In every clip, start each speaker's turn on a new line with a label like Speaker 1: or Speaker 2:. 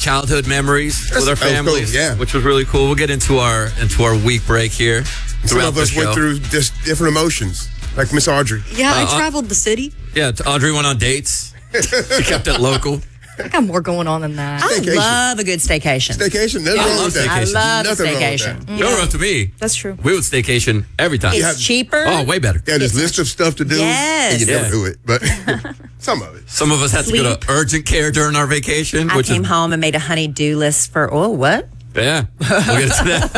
Speaker 1: childhood memories with our
Speaker 2: that was cool,
Speaker 1: families,
Speaker 2: yeah.
Speaker 1: which was really cool. We'll get into our week break here.
Speaker 2: Some of us went through just different emotions, like Miss Audrey.
Speaker 3: Yeah, I traveled the city.
Speaker 1: Yeah, Audrey went on dates. She kept it local.
Speaker 3: I got more going on than that.
Speaker 4: I love a good staycation.
Speaker 2: Staycation, nothing wrong with that.
Speaker 4: I love
Speaker 2: Nothing wrong with
Speaker 4: staycation.
Speaker 2: that.
Speaker 1: Don't up to me.
Speaker 3: That's true.
Speaker 1: We would staycation every time.
Speaker 4: It's cheaper.
Speaker 1: Oh, way better.
Speaker 2: Yeah, this list of stuff to do.
Speaker 4: Yes.
Speaker 2: And you never
Speaker 1: Yeah.
Speaker 2: do it, but some of it.
Speaker 1: Some of us had to go to urgent care during our vacation.
Speaker 4: I came home and made a honey-do list for, what?
Speaker 1: Yeah, we'll get into that.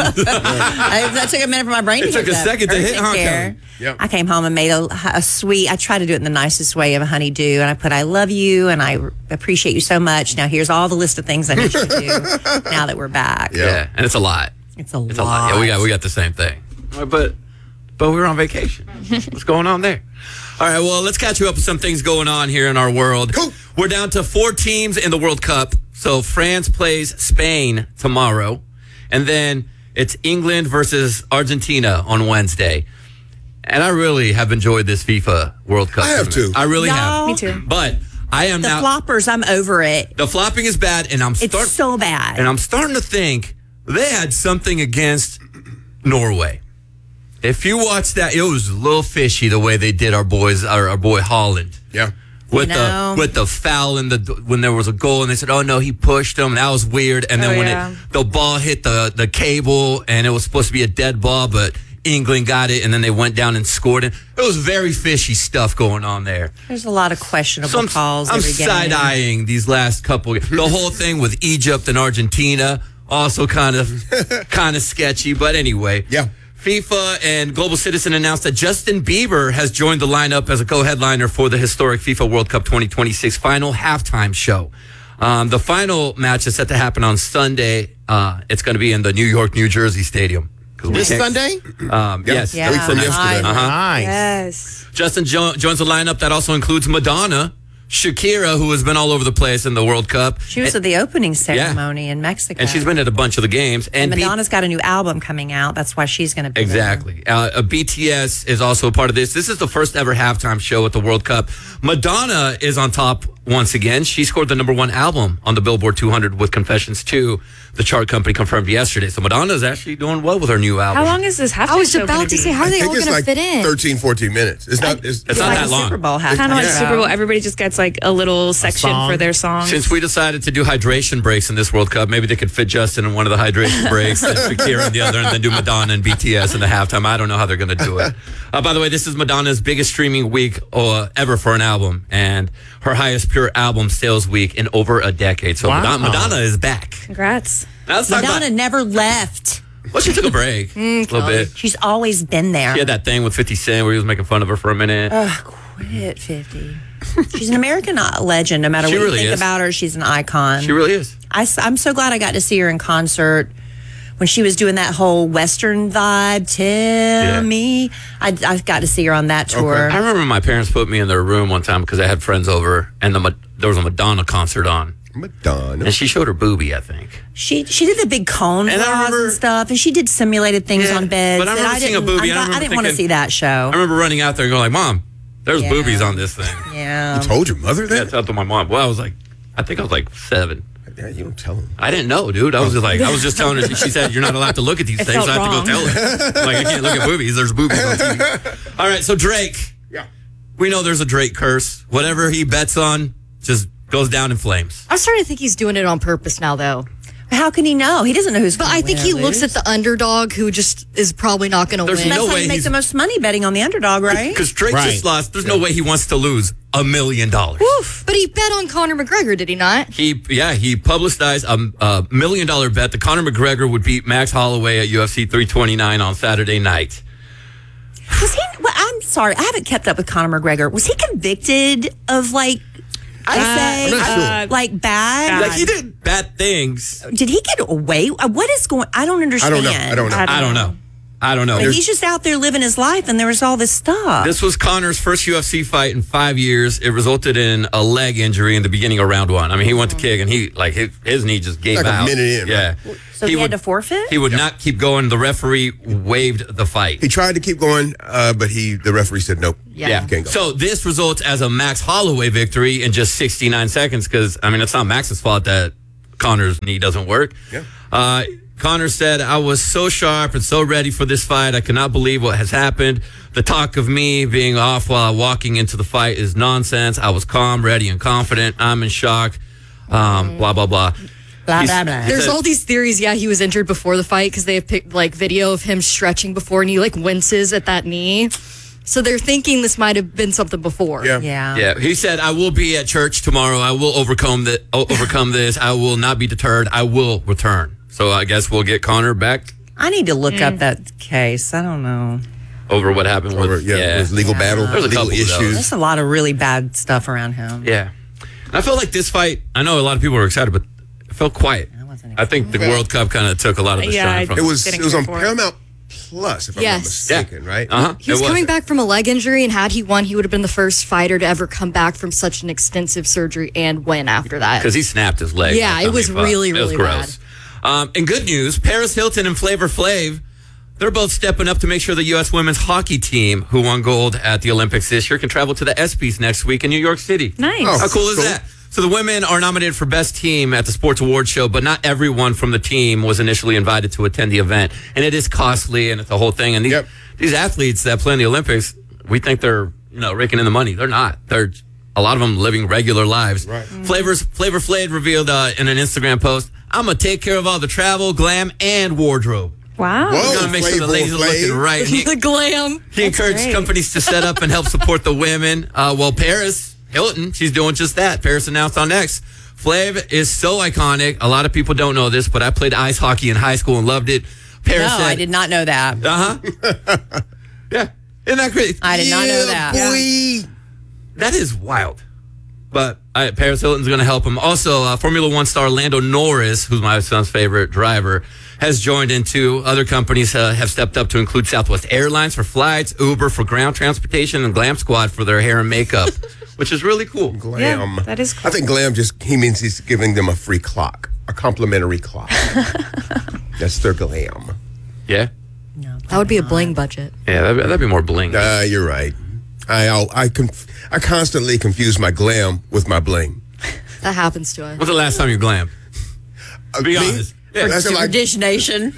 Speaker 4: That took a minute for my brain to
Speaker 1: It took
Speaker 4: get
Speaker 1: a second to hit, huh, Kelly?
Speaker 2: Yep.
Speaker 4: I came home and made a sweet, I tried to do it in the nicest way of a honey-do, and I put, I love you, and I appreciate you so much. Now here's all the list of things I need you to do now that we're back.
Speaker 1: Yeah, and it's a lot.
Speaker 4: It's a lot.
Speaker 1: It's a lot. Yeah, we got the same thing. But we were on vacation. What's going on there? All right, well, let's catch you up with some things going on here in our world.
Speaker 2: Cool.
Speaker 1: We're down to 4 teams in the World Cup. So France plays Spain tomorrow. And then it's England versus Argentina on Wednesday. And I really have enjoyed this FIFA World Cup.
Speaker 2: I have
Speaker 1: tournament.
Speaker 2: too.
Speaker 1: I really
Speaker 4: No.
Speaker 1: have.
Speaker 3: Me too.
Speaker 1: But I am
Speaker 4: The
Speaker 1: now.
Speaker 4: floppers, I'm over it.
Speaker 1: The flopping is bad, and
Speaker 4: It's so bad.
Speaker 1: And I'm starting to think they had something against Norway. If you watch that, it was a little fishy the way they did our boy Holland.
Speaker 2: Yeah.
Speaker 1: With
Speaker 4: know.
Speaker 1: the foul and when there was a goal and they said, oh no, he pushed him, and that was weird. And then when the ball hit the cable and it was supposed to be a dead ball, but England got it and then they went down and scored it. It was very fishy stuff going on there.
Speaker 4: There's a lot of questionable calls
Speaker 1: I'm
Speaker 4: every game.
Speaker 1: side-eyeing these last couple. The whole thing with Egypt and Argentina also kind of sketchy. But anyway,
Speaker 2: Yeah.
Speaker 1: FIFA and Global Citizen announced that Justin Bieber has joined the lineup as a co-headliner for the historic FIFA World Cup 2026 final halftime show. The final match is set to happen on Sunday. It's going to be in the New York, New Jersey Stadium.
Speaker 5: This Sunday?
Speaker 1: Yes.
Speaker 4: Yeah.
Speaker 2: A week from yesterday.
Speaker 5: Nice.
Speaker 3: Yes.
Speaker 1: Justin joins the lineup. That also includes Madonna, Shakira, who has been all over the place in the World Cup.
Speaker 4: She was at the opening ceremony in Mexico.
Speaker 1: And she's been at a bunch of the games.
Speaker 4: And Madonna's got a new album coming out. That's why she's going to be
Speaker 1: Exactly. BTS is also a part of this. This is the first ever halftime show at the World Cup. Madonna is on top once again. She scored the #1 album on the Billboard 200 with Confessions 2. The chart company confirmed yesterday. So Madonna is actually doing well with her new album.
Speaker 6: How long is this halftime
Speaker 3: I was
Speaker 6: show
Speaker 3: about
Speaker 6: gonna
Speaker 3: to
Speaker 6: be?
Speaker 3: say, how are
Speaker 2: I
Speaker 3: they
Speaker 2: think
Speaker 3: all
Speaker 2: it's
Speaker 3: going to
Speaker 2: like
Speaker 3: fit in?
Speaker 2: 13, 14 minutes. It's not
Speaker 1: not
Speaker 4: like
Speaker 1: that
Speaker 4: a
Speaker 1: long.
Speaker 4: Super Bowl halftime
Speaker 6: Kind of like
Speaker 4: show.
Speaker 6: Super Bowl. Everybody just gets like a little section
Speaker 5: song.
Speaker 6: for their songs.
Speaker 1: Since we decided to do hydration breaks in this World Cup, maybe they could fit Justin in one of the hydration breaks and Shakira in the other, and then do Madonna and BTS in the halftime. I don't know how they're going to do it. By the way, this is Madonna's biggest streaming week ever for an album, and her highest pure album sales week in over a decade. So
Speaker 5: Wow.
Speaker 1: Madonna is back.
Speaker 6: Congrats.
Speaker 1: Now let's talk
Speaker 4: Madonna
Speaker 1: about,
Speaker 4: never left.
Speaker 1: well, she took a break a little bit.
Speaker 4: She's always been there.
Speaker 1: She had that thing with 50 Cent where he was making fun of her for a minute.
Speaker 4: Quit 50. She's an American legend. No matter
Speaker 1: She
Speaker 4: what
Speaker 1: really
Speaker 4: you think
Speaker 1: is.
Speaker 4: about her, she's an icon.
Speaker 1: She really is.
Speaker 4: I'm so glad I got to see her in concert when she was doing that whole Western vibe. Tell me. I got to see her on that tour.
Speaker 1: I remember my parents put me in their room one time because I had friends over, and there was a Madonna concert on.
Speaker 2: Madonna.
Speaker 1: And she showed her boobie, I think.
Speaker 4: She did the big cone
Speaker 1: And I
Speaker 4: bras
Speaker 1: remember-
Speaker 4: and stuff, and she did simulated things
Speaker 1: Yeah,
Speaker 4: on beds.
Speaker 1: but I remember
Speaker 4: and
Speaker 1: seeing a
Speaker 4: didn't-
Speaker 1: boobie, and I remember
Speaker 4: didn't want to
Speaker 1: thinking-
Speaker 4: see that show.
Speaker 1: I remember running out there and going like, Mom, there's
Speaker 4: Yeah.
Speaker 1: boobies on this thing.
Speaker 4: Yeah.
Speaker 2: You told your mother
Speaker 1: Yeah, I
Speaker 2: that?
Speaker 1: told my mom. Well, I think I was like 7.
Speaker 2: Yeah, you don't tell him.
Speaker 1: I didn't know, dude. I was just telling her. She said, you're not allowed to look at these things.
Speaker 6: felt
Speaker 1: So I have
Speaker 6: wrong.
Speaker 1: to go tell her. I'm like, I can't look at boobies. There's boobies on TV. All right, so Drake.
Speaker 2: Yeah.
Speaker 1: We know there's a Drake curse. Whatever he bets on just goes down in flames.
Speaker 3: I'm starting to think he's doing it on purpose now, though.
Speaker 4: How can he know? He doesn't know who's
Speaker 3: But
Speaker 4: gonna
Speaker 3: I think
Speaker 4: win
Speaker 3: he
Speaker 4: or
Speaker 3: looks
Speaker 4: lose.
Speaker 3: at the underdog who just is probably not going to
Speaker 1: There's
Speaker 3: win.
Speaker 1: no
Speaker 4: That's how
Speaker 1: way
Speaker 4: you make
Speaker 1: he's-
Speaker 4: the most money betting on the underdog, right?
Speaker 1: Because Drake
Speaker 5: Right.
Speaker 1: just lost. There's no way he wants to lose $1 million.
Speaker 3: Oof. But he bet on Conor McGregor, did he not?
Speaker 1: He publicized a $1 million bet that Conor McGregor would beat Max Holloway at UFC 329 on Saturday night.
Speaker 4: Was he? Well, I'm sorry, I haven't kept up with Conor McGregor. Was he convicted of like?
Speaker 2: I'm not sure.
Speaker 4: Like bad.
Speaker 1: Like he did bad things.
Speaker 4: Did he get away? What is going? I don't understand.
Speaker 2: I don't know.
Speaker 1: I don't know.
Speaker 4: But he's just out there living his life, and there was all this stuff.
Speaker 1: This was Conor's first UFC fight in 5 years. It resulted in a leg injury in the beginning of round 1. I mean, he went to kick, and his knee just gave
Speaker 2: Like a
Speaker 1: out.
Speaker 2: minute in,
Speaker 1: Yeah.
Speaker 2: right?
Speaker 4: So he had to forfeit?
Speaker 1: He would not keep going. The referee waived the fight.
Speaker 2: He tried to keep going, but the referee said nope.
Speaker 1: Yeah.
Speaker 2: You can't go.
Speaker 1: So this results as a Max Holloway victory in just 69 seconds because, I mean, it's not Max's fault that Connor's knee doesn't work.
Speaker 2: Yeah.
Speaker 1: Connor said, I was so sharp and so ready for this fight. I cannot believe what has happened. The talk of me being off while walking into the fight is nonsense. I was calm, ready, and confident. I'm in shock. Blah, blah, blah.
Speaker 4: Blah, blah, blah.
Speaker 3: There's all these theories. Yeah, he was injured before the fight because they have picked like video of him stretching before and he like winces at that knee. So they're thinking this might have been something before.
Speaker 2: Yeah.
Speaker 1: Yeah, he said, I will be at church tomorrow. I will overcome this. I will not be deterred. I will return. So I guess we'll get Connor back
Speaker 4: I need to look up that case. I don't know.
Speaker 1: over what happened with
Speaker 2: with legal battle,
Speaker 1: There's a
Speaker 2: legal
Speaker 1: couple of those.
Speaker 2: issues.
Speaker 4: There's a lot of really bad stuff around him.
Speaker 1: Yeah. And I felt like this fight, I know a lot of people were excited, but it felt quiet. I think the World Cup kind of took a lot of the shine from
Speaker 2: It was
Speaker 6: Didn't
Speaker 2: on
Speaker 6: care for it.
Speaker 2: Paramount Plus, if I'm not
Speaker 3: Yes.
Speaker 2: mistaken, right?
Speaker 1: Uh-huh.
Speaker 3: He was coming back from a leg injury, and had he won, he would have been the first fighter to ever come back from such an extensive surgery and win after that.
Speaker 1: because he snapped his leg.
Speaker 3: Yeah,
Speaker 1: last
Speaker 3: it
Speaker 1: time
Speaker 3: was
Speaker 1: he fought.
Speaker 3: really,
Speaker 1: It was
Speaker 3: really
Speaker 1: gross. And good news, Paris Hilton and Flavor Flav, they're both stepping up to make sure the U.S. women's hockey team, who won gold at the Olympics this year, can travel to the ESPYs next week in New York City.
Speaker 6: Nice.
Speaker 2: Oh.
Speaker 1: How cool is
Speaker 2: Cool.
Speaker 1: that? So the women are nominated for Best Team at the Sports Awards show, but not everyone from the team was initially invited to attend the event. And it is costly, and it's a whole thing. And these athletes that play in the Olympics, we think they're raking in the money. They're not. They're a lot of them living regular lives.
Speaker 2: Right.
Speaker 1: Flavor Flav revealed in an Instagram post, I'm going to take care of all the travel, glam, and wardrobe.
Speaker 6: Wow.
Speaker 2: Whoa.
Speaker 1: We're going to make sure the
Speaker 2: Flavor
Speaker 1: ladies are looking
Speaker 2: Flav.
Speaker 1: right.
Speaker 3: The glam.
Speaker 1: He encouraged
Speaker 6: great.
Speaker 1: companies to set up and help support the women. Well, Paris Hilton, she's doing just that. Paris announced on X. Flav is so iconic. A lot of people don't know this, but I played ice hockey in high school and loved it. Paris
Speaker 4: No,
Speaker 1: said,
Speaker 4: I did not know that.
Speaker 1: Yeah. Isn't that great?
Speaker 4: I did not know that.
Speaker 2: Boy.
Speaker 1: That is wild. But Paris Hilton's going to help him. Also, Formula One star Lando Norris, who's my son's favorite driver, has joined in too. Other companies have stepped up to include Southwest Airlines for flights, Uber for ground transportation, and Glam Squad for their hair and makeup, which is really cool.
Speaker 2: Glam.
Speaker 6: Yeah, that is cool.
Speaker 2: I think Glam he means he's giving them a free clock, a complimentary clock. That's their Glam.
Speaker 1: Yeah?
Speaker 3: That would be a bling budget.
Speaker 1: Yeah, that'd be more bling.
Speaker 2: You're right. I constantly confuse my glam with my bling.
Speaker 3: That happens to us.
Speaker 1: When's the last time you glammed? Be
Speaker 2: Me?
Speaker 1: honest. Yeah.
Speaker 2: That's
Speaker 4: For
Speaker 2: like,
Speaker 4: Dish Nation.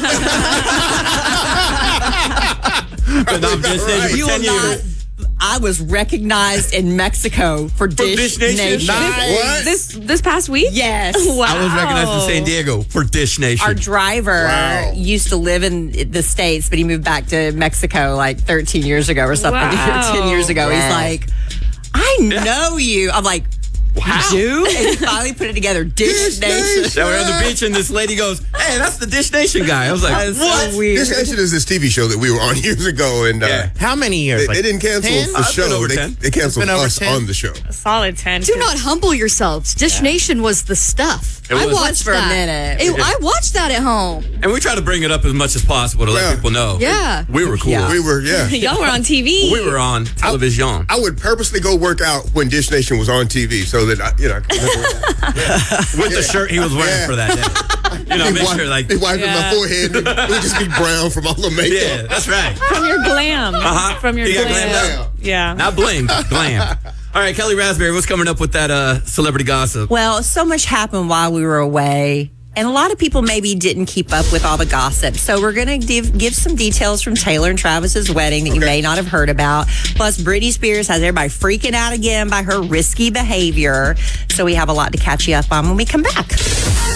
Speaker 1: But I'm just saying, for
Speaker 4: You
Speaker 1: 10
Speaker 4: will not.
Speaker 1: years.
Speaker 4: I was recognized in Mexico for Dish,
Speaker 1: Dish Nation?
Speaker 2: What?
Speaker 6: This past week?
Speaker 4: Yes.
Speaker 6: Wow.
Speaker 1: I was recognized in San Diego for Dish Nation.
Speaker 4: Our driver
Speaker 2: Wow.
Speaker 4: used to live in the States, but he moved back to Mexico like 13 years ago or something.
Speaker 6: Wow.
Speaker 4: 10 years ago.
Speaker 2: Wow.
Speaker 4: He's like, I know you. I'm like,
Speaker 1: Wow.
Speaker 4: you do? And he finally put it together. Dish
Speaker 2: Dish
Speaker 4: Nation.
Speaker 1: So we're on the beach and this lady goes, hey, that's the Dish Nation guy. I was like,
Speaker 4: That is
Speaker 1: what?
Speaker 4: so weird.
Speaker 2: Dish Nation is this TV show that we were on years ago, and
Speaker 1: Yeah.
Speaker 5: How many years?
Speaker 2: they didn't cancel
Speaker 5: 10?
Speaker 2: the
Speaker 1: It's been
Speaker 2: show.
Speaker 1: over
Speaker 2: They
Speaker 1: 10.
Speaker 2: canceled
Speaker 5: been over
Speaker 2: us
Speaker 5: 10.
Speaker 2: on the show.
Speaker 6: A solid 10.
Speaker 3: Do not humble yourselves. Dish Nation was the stuff.
Speaker 1: It
Speaker 3: I
Speaker 1: was.
Speaker 3: watched
Speaker 4: For a
Speaker 3: that.
Speaker 4: minute.
Speaker 3: I watched that at home.
Speaker 1: And we try to bring it up as much as possible to
Speaker 2: Yeah.
Speaker 1: let people know.
Speaker 3: Yeah.
Speaker 1: We were cool.
Speaker 4: Yeah.
Speaker 2: We were,
Speaker 6: Y'all were on TV.
Speaker 1: We were on television.
Speaker 2: I would purposely go work out when Dish Nation was on TV so that I could
Speaker 1: With the shirt he was wearing
Speaker 2: Yeah.
Speaker 1: for that day. Make sure, like,
Speaker 2: they wiping
Speaker 6: Yeah.
Speaker 2: my forehead. And it would just be brown from all the makeup.
Speaker 1: yeah, that's right.
Speaker 6: From your glam.
Speaker 1: Uh-huh.
Speaker 6: From your
Speaker 1: You got
Speaker 6: glam.
Speaker 1: glammed up?
Speaker 6: Yeah.
Speaker 1: Not bling, glam. All right, Kelly Raspberry, what's coming up with that celebrity gossip?
Speaker 4: Well, so much happened while we were away. And a lot of people maybe didn't keep up with all the gossip. So we're going to give some details from Taylor and Travis's wedding that you may not have heard about. Plus, Britney Spears has everybody freaking out again by her risky behavior. So we have a lot to catch you up on when we come back.